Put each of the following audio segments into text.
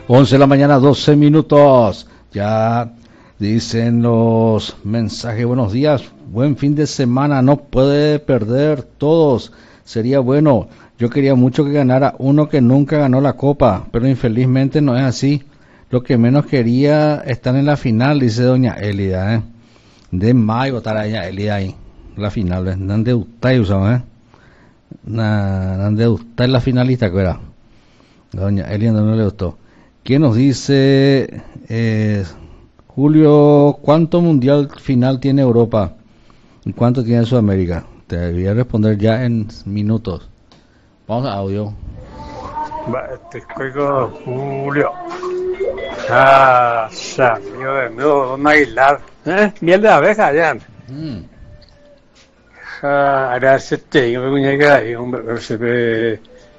11 de la mañana, 12 minutos. Ya dicen los mensajes, buenos días, buen fin de semana, no puede perder todos, sería bueno. Yo quería mucho que ganara uno que nunca ganó la copa, pero infelizmente no es así. Lo que menos quería estar en la final, dice doña Elida, ¿eh? De mayo estará doña Elida ahí, la final, ¿eh? Nan de usted, ¿eh? Nan de usted la finalista que era. Doña Elida no le gustó. ¿Quién nos dice, Julio, cuánto mundial final tiene Europa y cuánto tiene Sudamérica? Te voy a responder ya en minutos. Vamos a audio. Te cuelgo, Julio. Ah, ya, mío de nuevo, don Aguilar. Miel de abeja, ya. Ahora se te digo, muñeca, y un se ve.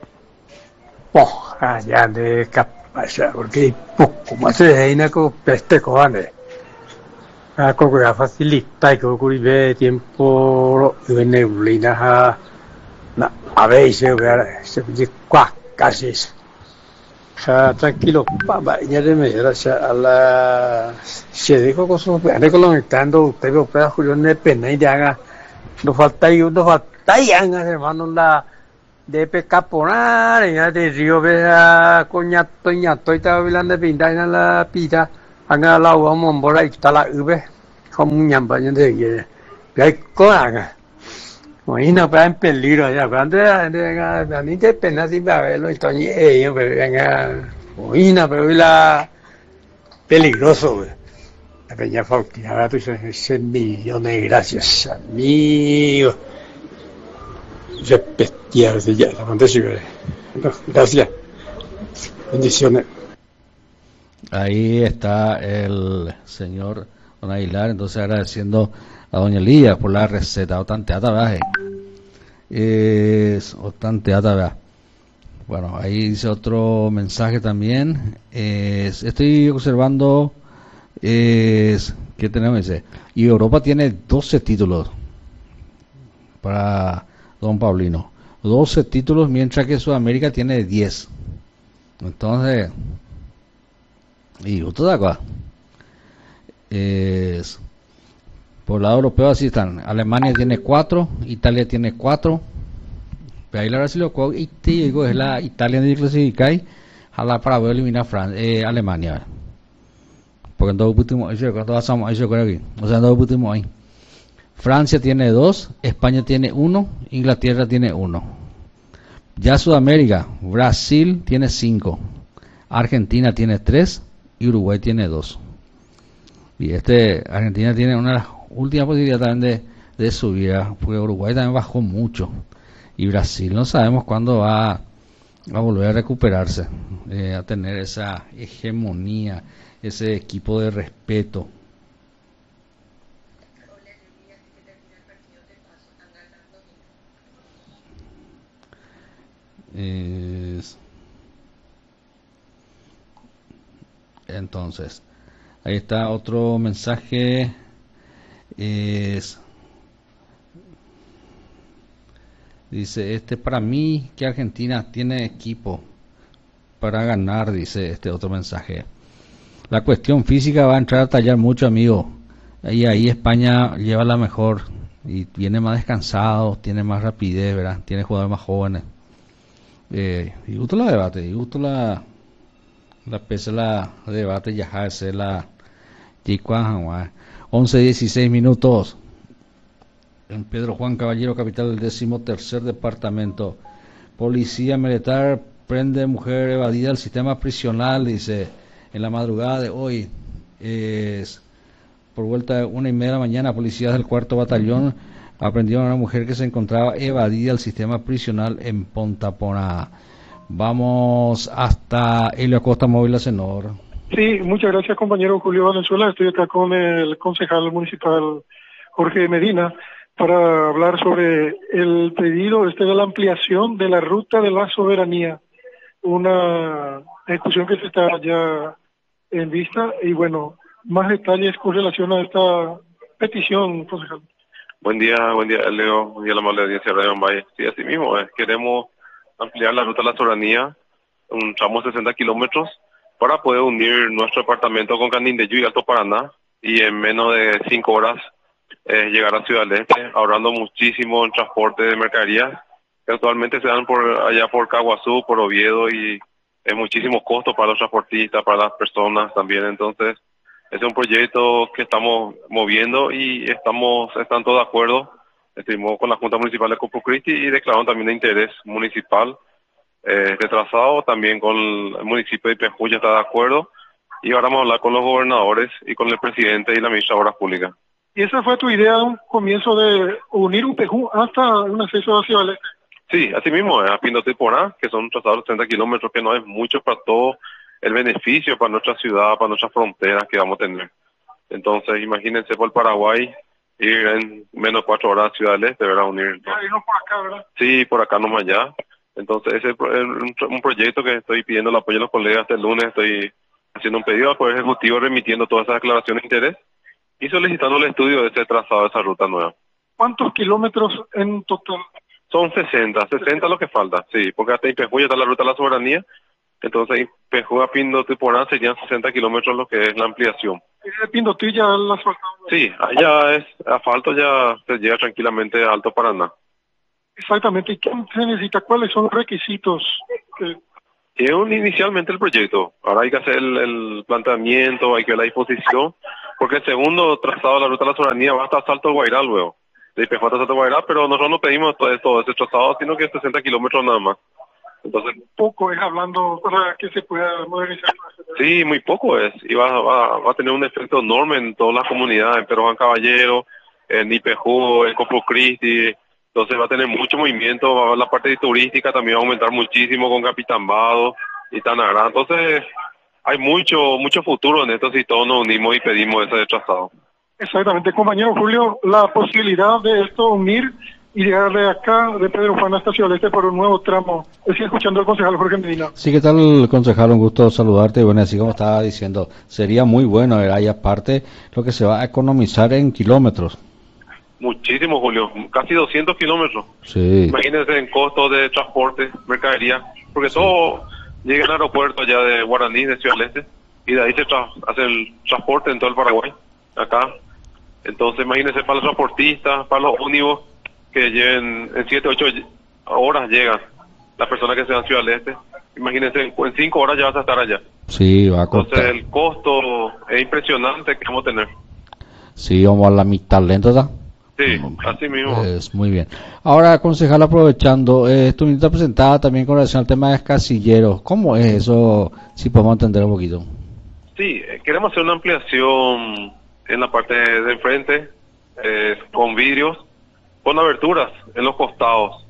Ya de capaz, porque poco más se deina con peste cojones. Con que facilita y con que tiempo de neblina, a veces, se ve casi. Tranquilo, ya de media, a la se dijo con su pene conectando, usted ve opera Julio de pena y ya nos falta hermano, la de pecaponar, ya de río, vea, coñato, y estaba hablando de pintar en la pita, haga la uva, mombora, y está la ube, como un ñampaño de que, hay coraga. Imagina, para en peligro ya, cuando a mí te pena si va a verlo, estoy pero venga, imagina, pero la peligroso, güey. La peña Faustina, tú ese millones de gracias, amigo. Repetir, ya, la fantasía, gracias, bendiciones. Ahí está el señor Don Aguilar, entonces agradeciendo a doña Lía por la receta. Otanteata, ¿verdad? Es otanteata, ¿verdad? Bueno, ahí dice otro mensaje también. Estoy observando ¿qué tenemos? Dice, y Europa tiene 12 títulos para don Paulino. 12 títulos, mientras que Sudamérica tiene 10. Entonces, y justo de acá. Por el lado europeo así están. Alemania tiene 4, Italia tiene 4. Pero ahí la verdad si lo cual digo es la Italia de clasificar a la para eliminar Alemania. Porque en todo último, ¿cuánto pasamos? Eso creo aquí. O sea, en todo último ahí. Francia tiene 2, España tiene 1, Inglaterra tiene 1. Ya Sudamérica, Brasil tiene 5, Argentina tiene 3 y Uruguay tiene 2. Y Argentina tiene una de las últimas posibilidades también de subir, porque Uruguay también bajó mucho. Y Brasil no sabemos cuándo va a volver a recuperarse, a tener esa hegemonía, ese equipo de respeto. Entonces, ahí está otro mensaje. Dice, para mí que Argentina tiene equipo para ganar, dice este otro mensaje. La cuestión física va a entrar a tallar mucho, amigo. Y ahí España lleva la mejor y viene más descansado, tiene más rapidez, ¿verdad? Tiene jugadores más jóvenes. Y gusto la debate, y gusto la pesa la debate ya hace la 11:16 minutos en Pedro Juan Caballero, capital del 13º departamento. Policía militar prende mujer evadida del sistema prisional, dice, en la madrugada de hoy. Por vuelta de 1:30 de la mañana, policías del 4º batallón aprendieron a una mujer que se encontraba evadida del sistema prisional en Pontapona. Vamos hasta Helio Acosta, Móvil Acenor. Sí, muchas gracias, compañero Julio Valenzuela. Estoy acá con el concejal municipal Jorge Medina para hablar sobre el pedido de la ampliación de la ruta de la soberanía, una discusión que se está ya en vista y bueno, más detalles con relación a esta petición, concejal. Buen día, Leo. Buen día, la amable audiencia de Radio Valle. Sí, así mismo, queremos ampliar la ruta de la soberanía, un tramo de 60 kilómetros, para poder unir nuestro departamento con Canindeyú y Alto Paraná y en menos de 5 horas llegar a Ciudad del Este, ahorrando muchísimo en transporte de mercaderías que actualmente se dan por allá por Caguazú, por Oviedo y es muchísimo costo para los transportistas, para las personas también. Entonces, es un proyecto que estamos moviendo y están todos de acuerdo. Estuvimos con la Junta Municipal de Corpus Christi y declararon también de interés municipal este trazado, también con el municipio de Ipejú ya está de acuerdo y ahora vamos a hablar con los gobernadores y con el presidente y la ministra de Obras Públicas. ¿Y esa fue tu idea de un comienzo de unir Ipejú hasta un acceso a Ciudad del Este? Sí, así mismo, a Pindote y Porá, que son trazados de 30 kilómetros, que no es mucho para todo el beneficio para nuestra ciudad, para nuestras fronteras que vamos a tener. Entonces, imagínense por el Paraguay, ir en menos de 4 horas a Ciudad del Este, ¿verdad? Unir. Ah, y no por acá, ¿verdad? Sí, por acá nomás allá. Entonces, ese es un proyecto que estoy pidiendo el apoyo de los colegas. Este lunes estoy haciendo un pedido al Poder Ejecutivo remitiendo todas esas declaraciones de interés y solicitando el estudio de ese trazado de esa ruta nueva. ¿Cuántos kilómetros en total? Son 60 lo que falta, sí, porque hasta Ipejú ya está la ruta de la soberanía, entonces Ipejú a Pindote y Porá serían 60 kilómetros lo que es la ampliación. ¿Y de Pindotí ya la asfaltado? Sí, allá es asfalto, ya se llega tranquilamente a Alto Paraná. Exactamente. ¿Y qué se necesita? ¿Cuáles son los requisitos? Es inicialmente el proyecto, ahora hay que hacer el planteamiento, hay que ver la disposición, porque el segundo trazado de la ruta de la soberanía va hasta Salto del Guairá luego. De Ipejú hasta Salto del Guairá, pero nosotros no pedimos todo ese trazado, sino que es 60 kilómetros nada más. Entonces, poco es hablando para que se pueda modernizar. Sí, muy poco es, y va a tener un efecto enorme en todas las comunidades, en Pedro Juan Caballero, en Ipejú, en Corpus Christi. Entonces va a tener mucho movimiento, la parte turística también va a aumentar muchísimo con Capitambado y Tanará. Entonces hay mucho futuro en esto si todos nos unimos y pedimos ese trazado. Exactamente, compañero Julio, la posibilidad de esto unir y llegar de acá, de Pedro Juan hasta Ciudad del Este por un nuevo tramo. Estoy escuchando al concejal Jorge Medina. Sí, ¿qué tal, concejal? Un gusto saludarte. Y bueno, así como estaba diciendo, sería muy bueno, ¿verdad? Y aparte, lo que se va a economizar en kilómetros. Muchísimo, Julio, casi 200 kilómetros. Sí. Imagínense en costos de transporte, mercadería, porque todo llega al aeropuerto allá de Guaraní, de Ciudad del Este, y de ahí se hace el transporte en todo el Paraguay, acá. Entonces, imagínense para los transportistas, para los ómnibus, que lleven en 7, 8 horas llegan las personas que sean Ciudad del Este. Imagínense, en 5 horas ya vas a estar allá. Sí, va a costar. Entonces, el costo es impresionante que vamos a tener. Sí, vamos a la mitad lenta, ¿verdad? Sí, así mismo. Es muy bien. Ahora, concejal, aprovechando, tu ministra presentada también con relación al tema de casilleros. ¿Cómo es eso? Si podemos entender un poquito. Sí, queremos hacer una ampliación en la parte de enfrente, con vidrios, con aberturas en los costados,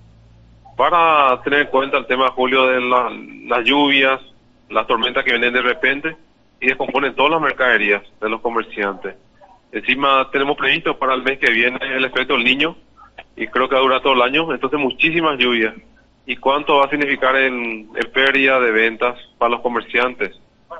para tener en cuenta el tema, Julio, de las lluvias, las tormentas que vienen de repente y descomponen todas las mercaderías de los comerciantes. Encima tenemos previsto para el mes que viene el efecto del Niño y creo que va a durar todo el año, entonces muchísimas lluvias. ¿Y cuánto va a significar en pérdida de ventas para los comerciantes?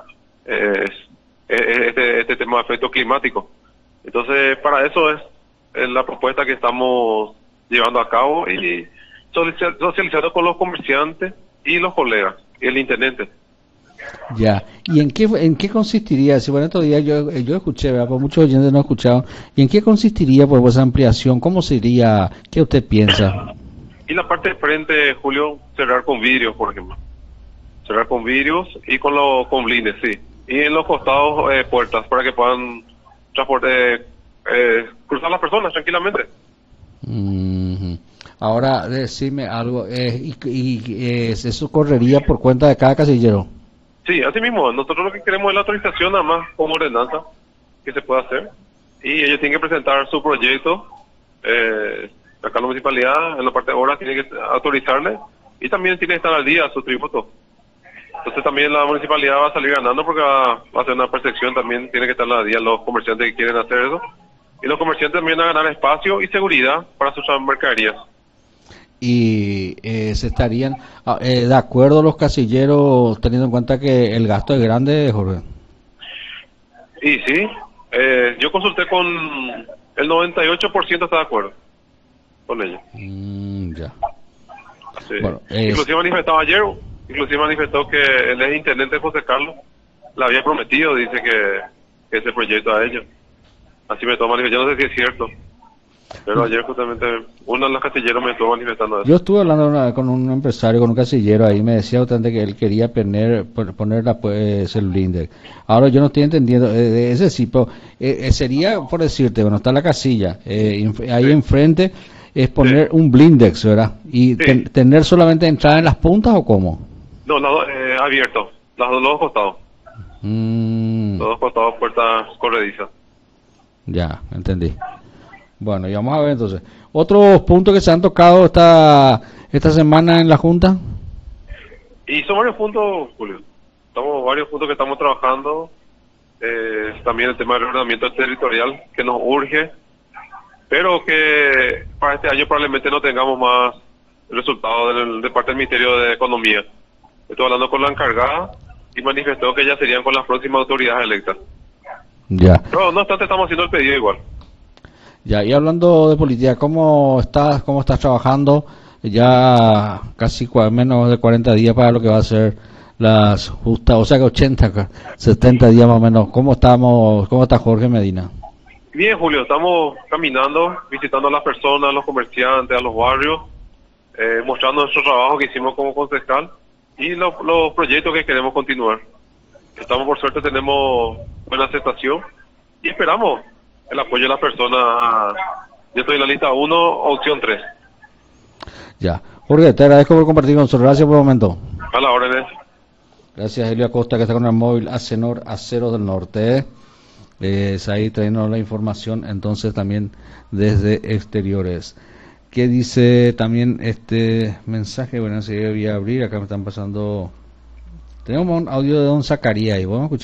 Este tema de efecto climático. Entonces, para eso es la propuesta que estamos llevando a cabo y socializando con los comerciantes y los colegas y el intendente. Ya, ¿y en qué consistiría? Si bueno, estos días yo escuché, ¿verdad? Pues muchos oyentes no escucharon. ¿Y en qué consistiría pues esa ampliación? ¿Cómo sería? ¿Qué usted piensa? Y la parte de frente, Julio, cerrar con vidrios, por ejemplo. Cerrar con vidrios y con blindes, sí. Y en los costados, puertas, para que puedan cruzar las personas tranquilamente. Ahora, decime algo, ¿eso correría por cuenta de cada casillero? Sí, así mismo. Nosotros lo que queremos es la autorización nada más como ordenanza que se pueda hacer. Y ellos tienen que presentar su proyecto. Acá la municipalidad, en la parte de obras, tiene que autorizarle. Y también tiene que estar al día su tributo. Entonces también la municipalidad va a salir ganando porque va a hacer una percepción. También tiene que estar al día los comerciantes que quieren hacer eso. Y los comerciantes también van a ganar espacio y seguridad para sus mercaderías. Y se estarían de acuerdo los casilleros teniendo en cuenta que el gasto es grande, Jorge. Y sí, yo consulté con el 98% está de acuerdo con ellos. Ya. Sí. Bueno, inclusive manifestó que el intendente José Carlos le había prometido, dice que ese proyecto a ellos. Así me estuvo manifestando, yo no sé si es cierto. Pero ayer justamente uno de los casilleros me estuvo manifestando eso. Yo estuve hablando con un empresario, con un casillero ahí, me decía bastante que él quería poner el blinder. Ahora yo no estoy entendiendo, ese sí, pero sería, por decirte, bueno, está la casilla, ahí enfrente es poner un blindex, ¿verdad? Y tener solamente entrada en las puntas o cómo? No, abierto, los dos costados. Los dos costados, puertas corredizas. Ya, entendí. Bueno, y vamos a ver entonces. ¿Otros puntos que se han tocado esta semana en la Junta? Y son varios puntos, Julio. Varios puntos que estamos trabajando. También el tema del ordenamiento territorial, que nos urge, pero que para este año probablemente no tengamos más resultados de parte del Ministerio de Economía. Estoy hablando con la encargada y manifestó que ya serían con las próximas autoridades electas. Ya. Pero no obstante, estamos haciendo el pedido igual. Ya, y hablando de política, ¿cómo estás trabajando? Ya casi menos de 40 días para lo que va a ser las justas, o sea que 80, 70 días más o menos. ¿Cómo está Jorge Medina? Bien, Julio, estamos caminando, visitando a las personas, a los comerciantes, a los barrios, mostrando nuestro trabajo que hicimos como concejal y los proyectos que queremos continuar. Por suerte, tenemos buena aceptación y esperamos el apoyo de las personas. Yo estoy en la lista 1, opción 3. Ya. Jorge, te agradezco por compartir con nosotros. Gracias por el momento. A la orden. Gracias, Helio Acosta, que está con el móvil Acenor Acero del Norte. Es ahí trayendo la información, entonces también desde exteriores. ¿Qué dice también este mensaje? Bueno, se voy a abrir. Acá me están pasando. Tenemos un audio de don Zacarías y vamos a escuchar.